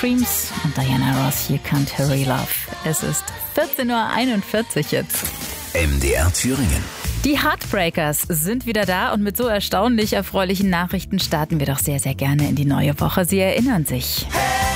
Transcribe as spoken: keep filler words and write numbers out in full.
Dreams und Diana Ross, You Can't Hurry Love. Es ist vierzehn Uhr einundvierzig jetzt. M D R Thüringen. Die Heartbreakers sind wieder da und mit so erstaunlich erfreulichen Nachrichten starten wir doch sehr, sehr gerne in die neue Woche. Sie erinnern sich.